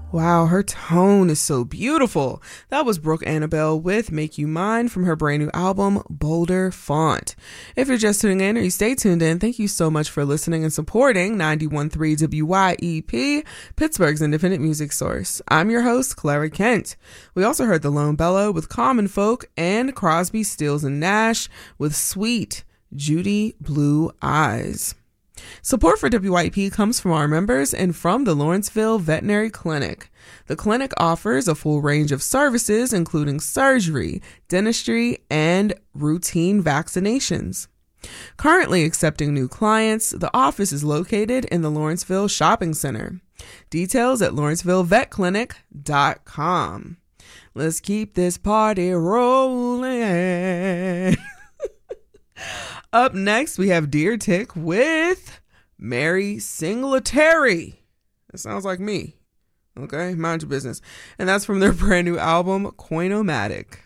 Wow, her tone is so beautiful. That was Brooke Annabelle with Make You Mine from her brand new album, Bolder Font. If you're just tuning in or you stay tuned in, thank you so much for listening and supporting 91.3 WYEP, Pittsburgh's independent music source. I'm your host, Clara Kent. We also heard The Lone Bellow with Common Folk and Crosby, Stills and Nash with Sweet Judy Blue Eyes. Support for WYP comes from our members and from the Lawrenceville Veterinary Clinic. The clinic offers a full range of services, including surgery, dentistry, and routine vaccinations. Currently accepting new clients, the office is located in the Lawrenceville Shopping Center. Details at lawrencevillevetclinic.com. Let's keep this party rolling. Up next, we have Dear Tick with Mary Singletary. That sounds like me. Okay, mind your business. And that's from their brand new album, Coinomatic.